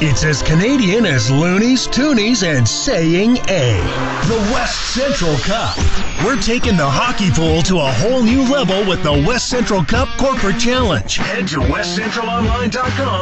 It's as Canadian as loonies, toonies, and saying A. The West Central Cup. We're taking the hockey pool to a whole new level with the West Central Cup Corporate Challenge. Head to westcentralonline.com